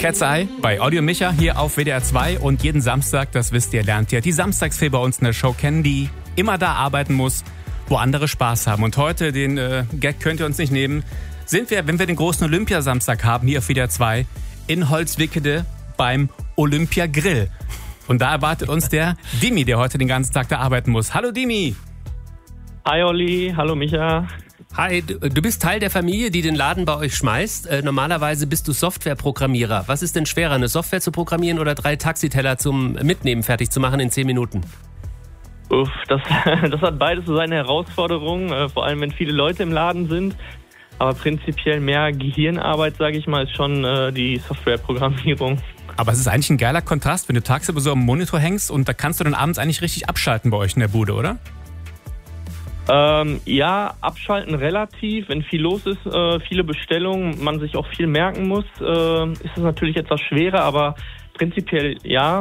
Cat's Eye bei Olli und Micha hier auf WDR 2 und jeden Samstag, das wisst ihr, lernt ihr die Samstagsfee bei uns in der Show kennen, die immer da arbeiten muss, wo andere Spaß haben. Und heute, den Gag könnt ihr uns nicht nehmen, sind wir, wenn wir den großen Olympiasamstag haben, hier auf WDR 2, in Holzwickede beim Olympia-Grill. Und da erwartet uns der Dimi, der heute den ganzen Tag da arbeiten muss. Hallo Dimi! Hi Olli, hallo Micha. Hi, du bist Teil der Familie, die den Laden bei euch schmeißt. Normalerweise bist du Softwareprogrammierer. Was ist denn schwerer, eine Software zu programmieren oder 3 Taxiteller zum Mitnehmen fertig zu machen in 10 Minuten? Uff, das hat beides so seine Herausforderungen, vor allem wenn viele Leute im Laden sind. Aber prinzipiell mehr Gehirnarbeit, sage ich mal, ist schon die Softwareprogrammierung. Aber es ist eigentlich ein geiler Kontrast, wenn du tagsüber so am Monitor hängst und da kannst du dann abends eigentlich richtig abschalten bei euch in der Bude, oder? Ja, abschalten relativ. Wenn viel los ist, viele Bestellungen, man sich auch viel merken muss, ist es natürlich etwas schwerer, aber prinzipiell ja.